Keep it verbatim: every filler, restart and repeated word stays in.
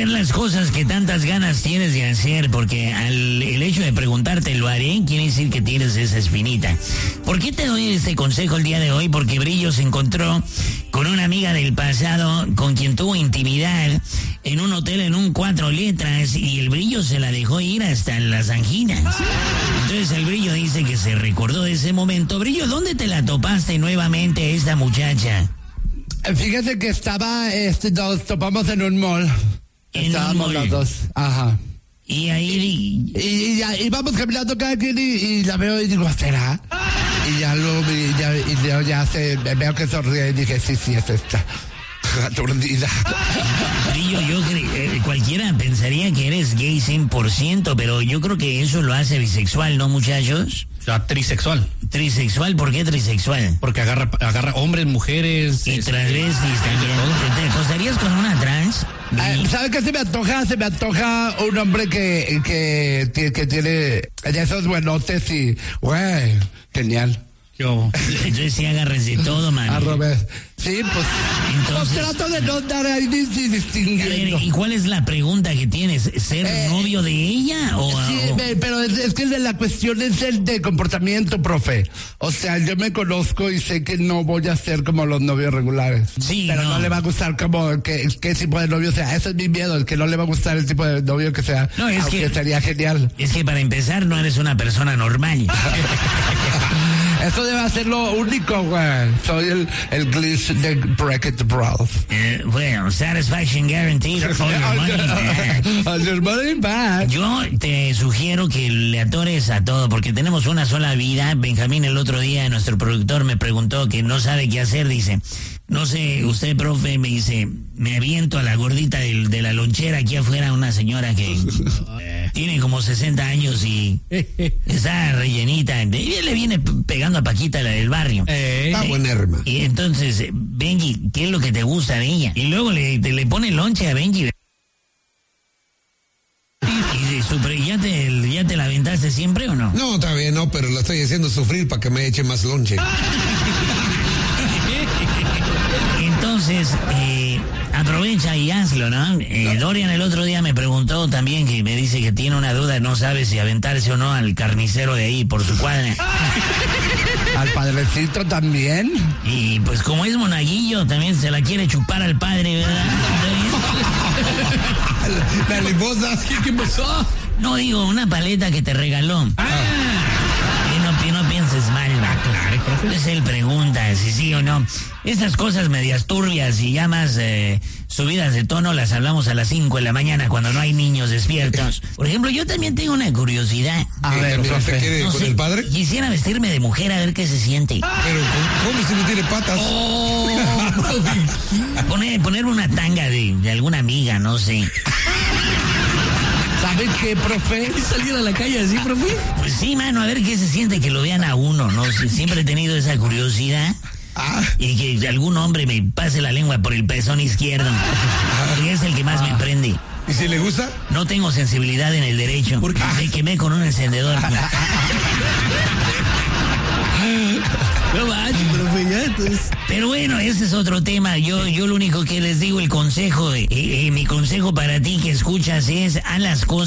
hacer las cosas que tantas ganas tienes de hacer, porque al, el hecho de preguntarte lo haré, quiere decir que tienes esa espinita. ¿Por qué te doy este consejo el día de hoy? Porque Brillo se encontró con una amiga del pasado con quien tuvo intimidad en un hotel en un cuatro letras y el Brillo se la dejó ir hasta las anginas. Entonces el Brillo dice que se recordó de ese momento. Brillo, ¿dónde te la topaste nuevamente esta muchacha? Fíjate que estaba, este, nos topamos en un mall. En Estábamos un mall. los dos, ajá. Y ahí... Y, y ya íbamos caminando cada quien y, y la veo y digo, ¿será? Y ya luego y ya, y yo ya se, veo que sonríe y dije, sí, sí, es esta. Aturdida. Brillo, yo cre- eh, cualquiera pensaría que eres gay cien por ciento, pero yo creo que eso lo hace bisexual, ¿no, muchachos? O sea, trisexual. Trisexual, ¿por qué trisexual? Porque agarra, agarra hombres, mujeres. Y este, transvestis también. ¿Te, te acostarías con una trans? Eh, ¿Sabe qué se me antoja? Se me antoja un hombre que, que, que, que tiene de esos buenotes y, güey, genial. Yo. Entonces sí agarres de todo, man. A Robert. Sí, pues. Entonces- pues trato de no dar ahí dis- dis- A ver, distinguiendo. ¿y cuál es la pregunta que tienes? ¿Ser Eh, novio de ella o...? Sí, o- ve- pero es, es que de la cuestión es el de comportamiento, profe. O sea, yo me conozco y sé que no voy a ser como los novios regulares. Sí, Pero no, no. le va a gustar como que, qué tipo de novio sea. Ese es mi miedo, el que no le va a gustar el tipo de novio que sea. No, es aunque que- sería genial. Es que para empezar no eres una persona normal. Eso debe ser lo único, güey. Soy el, el glitch de Break-It Bros. Eh, bueno, satisfaction guaranteed or your money back. On your money back. Yo te sugiero que le atores a todo, porque tenemos una sola vida. Benjamín el otro día, nuestro productor, me preguntó que no sabe qué hacer, dice, no sé, usted, profe, me dice, me aviento a la gordita del- de la lonchera aquí afuera, una señora que eh, tiene como sesenta años y está rellenita, y le viene p- pegando a Paquita, la del barrio. Eh, Está buenerma. Y entonces, eh, Benji, ¿qué es lo que te gusta de ella? Y luego le, te, le pone lonche a Benji. ¿Y de super, ya, te, ya te la aventaste siempre o no? No, todavía no, pero la estoy haciendo sufrir para que me eche más lonche. Entonces, eh, aprovecha y hazlo, ¿no? Eh, Dorian el otro día me preguntó también, que me dice que tiene una duda, no sabe si aventarse o no al carnicero de ahí por su cuadra. Al padrecito también. Y pues como es monaguillo, también se la quiere chupar al padre, ¿verdad? La limosna. ¿Qué, qué pasó? No digo, una paleta que te regaló. Ah, Que no, que no pienses mal, vato. claro, profe. Entonces él pregunta si sí o no. Estas cosas medias turbias y ya más eh, subidas de tono las hablamos a las cinco de la mañana cuando no hay niños despiertos. Por ejemplo, yo también tengo una curiosidad. A ver, ¿También profe. se quiere No con sé, el padre? Quisiera vestirme de mujer a ver qué se siente. Pero ¿cómo, cómo si no tiene patas? Oh, poner, ponerme una tanga de, de alguna amiga, no sé. ¿Sabe qué, profe? ¿Salir a la calle así, profe? Pues sí, mano, a ver qué se siente que lo vean a uno, ¿no? Si- Siempre he tenido esa curiosidad. Ah, Y que algún hombre me pase la lengua por el pezón izquierdo. Porque es el que más me prende. ¿y si le gusta? No tengo sensibilidad en el derecho. ¿Por qué? Me quemé con un encendedor. No manches, profe, ya, entonces. Pero bueno, ese es otro tema. Yo, yo lo único que les digo, el consejo, eh, eh, mi consejo para ti que escuchas es a las cosas.